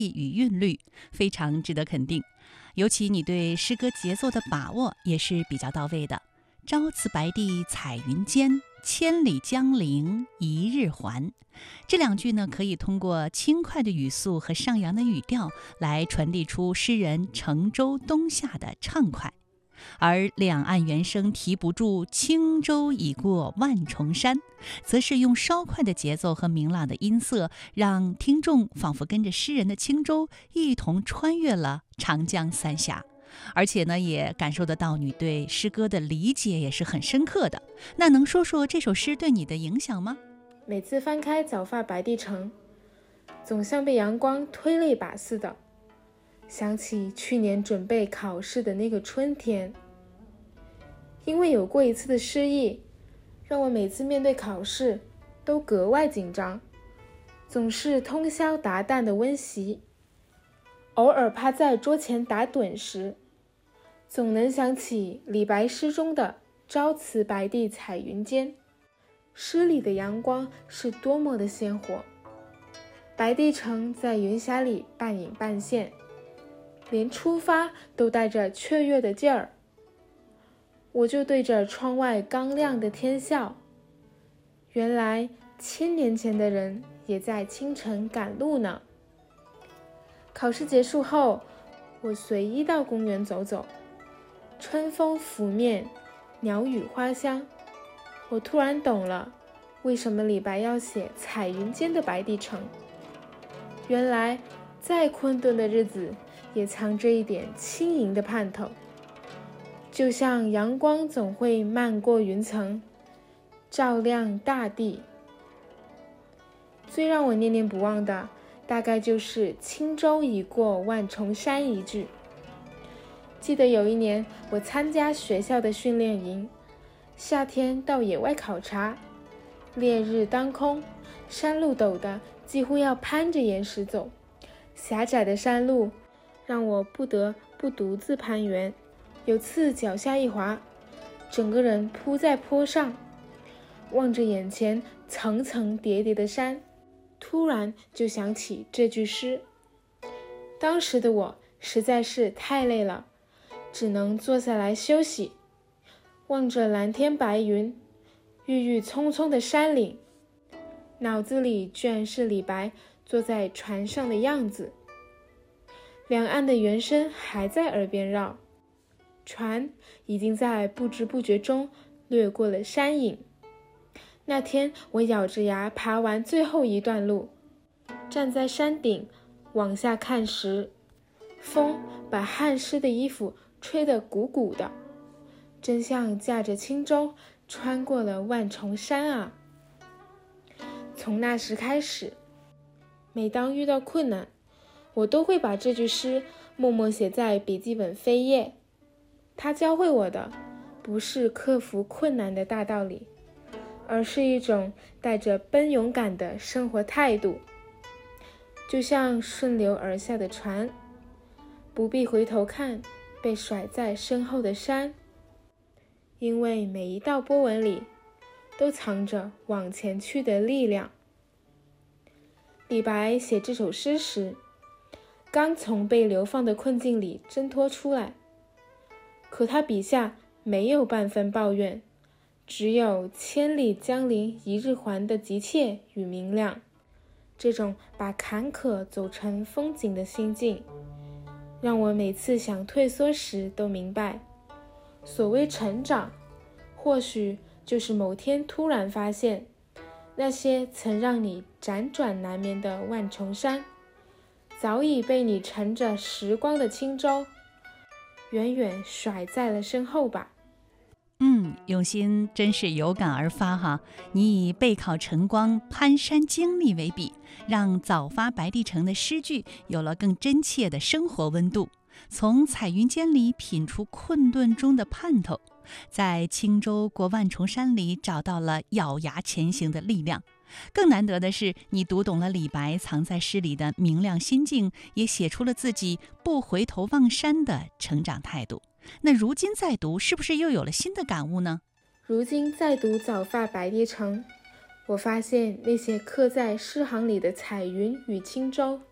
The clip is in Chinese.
与韵律，非常值得肯定。尤其你对诗歌节奏的把握也是比较到位的。朝辞白帝彩云间，千里江陵一日还。这两句呢，可以通过轻快的语速和上扬的语调来传递出诗人乘舟东下的畅快。而两岸猿声啼不住，轻舟已过万重山，则是用稍快的节奏和明朗的音色，让听众仿佛跟着诗人的轻舟一同穿越了长江三峡。而且呢，也感受得到你对诗歌的理解也是很深刻的。那能说说这首诗对你的影响吗？ 每次翻开早发白帝城，总像被阳光推了一把似的，想起去年准备考试的那个春天。因为有过一次的失忆，让我每次面对考试都格外紧张，总是通宵达旦的温习。偶尔趴在桌前打盹时，总能想起李白诗中的朝辞白帝彩云间。诗里的阳光是多么的鲜活，白帝城在云霞里半隐半现，连出发都带着雀跃的劲儿。我就对着窗外刚亮的天笑，原来1000年前的人也在清晨赶路呢。考试结束后，我随意到公园走走，春风拂面，鸟语花香。我突然懂了，为什么李白要写彩云间的白帝城。原来再困顿的日子也藏着一点轻盈的盼头，就像阳光总会漫过云层，照亮大地。最让我念念不忘的，大概就是轻舟已过万重山一句。记得有一年我参加学校的训练营，夏天到野外考察，烈日当空，山路陡的几乎要攀着岩石走，狭窄的山路让我不得不独自攀援。有次脚下一滑，整个人扑在坡上，望着眼前层层叠叠的山，突然就想起这句诗。当时的我实在是太累了，只能坐下来休息，望着蓝天白云，郁郁葱葱的山岭，脑子里居然是李白坐在船上的样子。两岸的猿声还在耳边绕，船已经在不知不觉中掠过了山影。那天我咬着牙爬完最后一段路，站在山顶往下看时，风把汗湿的衣服吹得鼓鼓的，真像驾着轻舟穿过了万重山啊。从那时开始，每当遇到困难，我都会把这句诗默默写在笔记本扉页。它教会我的不是克服困难的大道理，而是一种带着奔勇感的生活态度。就像顺流而下的船，不必回头看被甩在身后的山，因为每一道波纹里都藏着往前去的力量。李白写这首诗时，刚从被流放的困境里挣脱出来，可他笔下没有半分抱怨，只有千里江陵一日还的急切与明亮。这种把坎坷走成风景的心境，让我每次想退缩时都明白，所谓成长，或许就是某天突然发现，那些曾让你辗转难眠的万重山，早已被你乘着时光的轻舟远远甩在了身后吧。 用心真是有感而发哈！你以备考晨光、攀山经历为笔，让早发白帝城的诗句有了更真切的生活温度。从彩云间里品出困顿中的盼头，在轻舟过万重山里找到了咬牙前行的力量。更难得的是，你读懂了李白藏在诗里的明亮心境，也写出了自己不回头望山的成长态度。那如今再读，是不是又有了新的感悟呢？ 如今再读早发白帝城，我发现那些刻在诗行里的彩云与轻舟，